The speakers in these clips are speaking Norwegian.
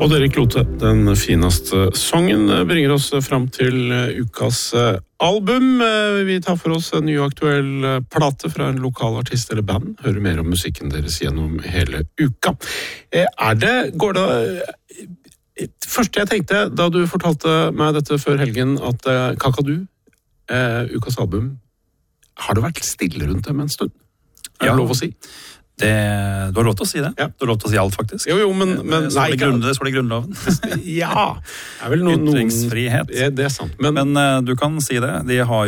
Og Erik Lothe, den fineste sangen bringer oss fram til ukas album. Vi tar for oss en ny aktuell plate fra en lokal artist eller band. Hører mer om musikken deres gjennom hele uka. Går det... Første jeg tenkte da du fortalte meg dette før helgen, at Kakadu, ukas album, har det vært stille rundt dem en stund? Er det lov å si? Du har lov til å si det. Ja. Du har lov til å si alt, faktisk. Jo, men det står i grunnloven. Ja, det er vel ytringsfrihet. Det er sant. Men du kan si det. De har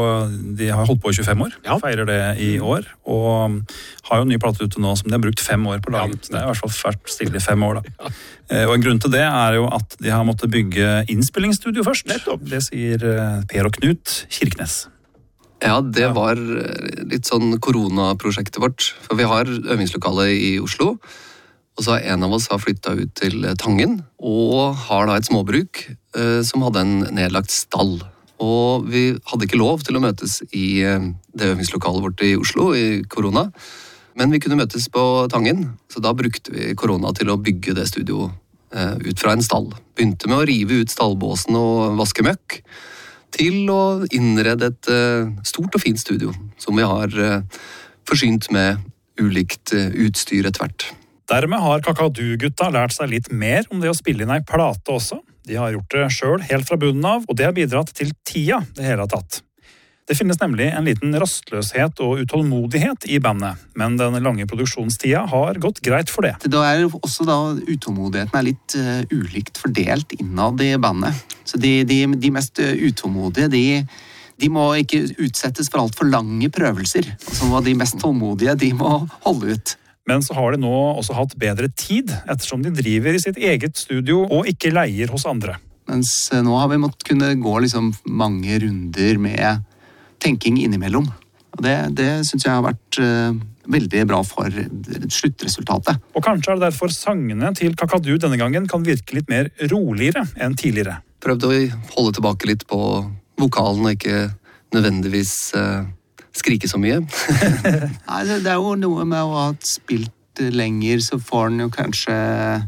holdt på i 25 år. Ja. Feirer det i år. Og har jo en ny plate ute nå som de har brukt 5 år på å lage. Det er i hvert fall vært stille i 5 år da. Ja. Og en grunn til det er jo at de har måttet bygge innspillingsstudio først. Nettopp. Det sier Per og Knut Kirkenes. Ja, det var litt sånn koronaprosjektet vårt. For vi har øvingslokale i Oslo, og så har en av oss flyttet ut til Tangen, og har da et småbruk som hadde en nedlagt stall. Og vi hadde ikke lov til å møtes i det øvingslokalet vårt i Oslo i korona, men vi kunne møtes på Tangen, så da brukte vi korona til å bygge det studio ut fra en stall. Begynte med å rive ut stallbåsen og vaske møkk, til å innrede et stort og fint studio, som vi har forsynt med ulikt utstyr etter hvert. Dermed har Kakadu-gutta lært seg litt mer om det å spille inn ei plate også. De har gjort det selv helt fra bunnen av, og det har bidratt til tida det hele har tatt. Det finnes nemlig en liten rastløshet og utålmodighet i bandet, men den lange produksjonstida har gått greit for det. Det er også da utålmodigheten litt ulikt fordelt innad i bandet. Så de mest utålmodige, de må ikke utsettes for alt for lange prøvelser. Og de mest tålmodige, de må holde ut. Men så har de nå også hatt bedre tid, ettersom de driver i sitt eget studio og ikke leier hos andre. Mens nå har vi måttet kunne gå mange runder med tenking innimellom. Og det synes jeg har vært veldig bra for sluttresultatet. Og kanskje er det derfor sangene til Kakadu denne gangen kan virke litt mer roligere enn tidligere. Prøvde å holde tilbake litt på vokalen og ikke nødvendigvis skrike så mye. Nei, det er jo noe med å ha spilt lenger, så får den jo kanskje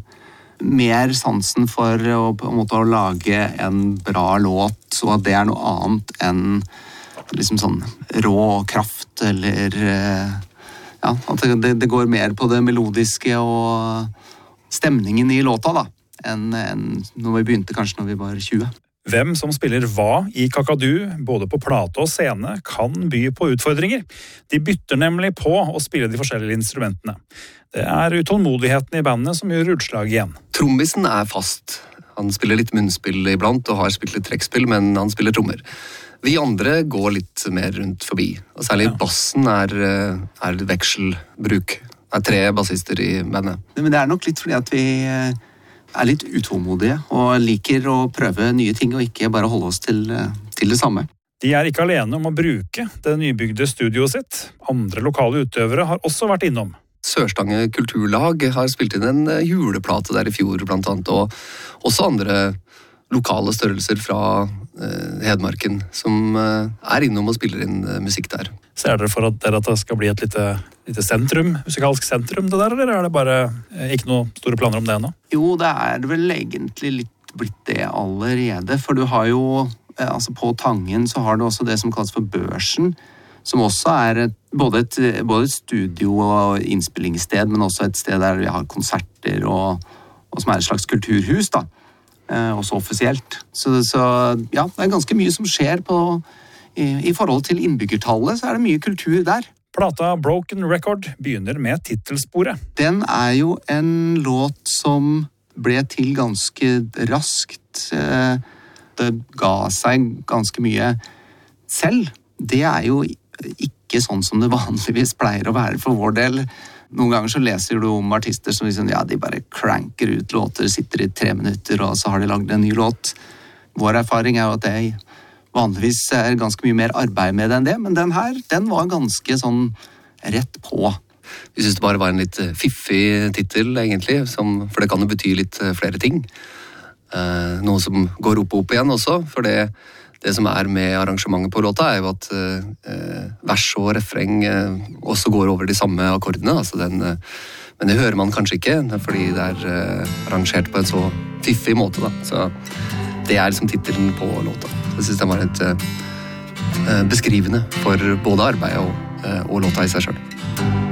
mer sansen for å lage en bra låt, så at det er noe annet enn liksom sånn rå kraft, eller at det går mer på det melodiske og stemningen i låta da, enn når vi begynte kanskje når vi var 20. Hvem som spiller hva i Kakadu, både på plate og scene, kan by på utfordringer. De bytter nemlig på å spille de forskjellige instrumentene. Det er utålmodigheten i bandet som gjør utslag igjen. Trommisen er fast. Han spiller litt munnspill iblant og har spilt litt trekkspill, men han spiller trommer. Vi andre går litt mer rundt forbi, og særlig bassen er vekselbruk. Det er 3 bassister i bandet. Men det er nok litt fordi at vi er litt utålmodige og liker å prøve nye ting og ikke bare holde oss til det samme. De er ikke alene om å bruke det nybygde studioet sitt. Andre lokale utøvere har også vært innom. Sørstange Kulturlag har spilt inn en juleplate der i fjor blant annet, og også andre lokale størrelser fra Hedmarken som er innom og spiller inn musikk der. Ser dere for at det skal bli et lite sentrum, musikalsk sentrum det der, eller er det bare ikke noen store planer om det ennå? Jo, det er vel egentlig litt blitt det allerede, for du har jo, på Tangen så har du også det som kalles for Børsen, som også er både et studio- og innspillingssted, men også et sted der vi har konserter og som er et slags kulturhus da. Også offisielt. Så ja, det er ganske mye som skjer i forhold til innbyggertallet, så er det mye kultur der. Plata Broken Record begynner med titelsporet. Den er jo en låt som ble til ganske raskt. Det ga seg ganske mye selv. Det er jo ikke sånn som det vanligvis pleier å være for vår del. Noen ganger så leser du om artister som de bare cranker ut låter, sitter i 3 minutter, og så har de laget en ny låt. Vår erfaring er jo at det vanligvis er ganske mye mer arbeid med det enn det, men den var ganske sånn rett på. Vi synes det bare var en litt fiffig titel, egentlig, for det kan jo bety litt flere ting. Noe som går opp og opp igjen også, for det som er med arrangementet på låta er jo at vers og refreng også går over de samme akkordene, altså den Men det hører man kanskje ikke, fordi det arrangert på en så fiffig måte. Da. Så det liksom tittelen på låta. Jeg synes den var litt beskrivende for både arbeidet og låta i seg selv.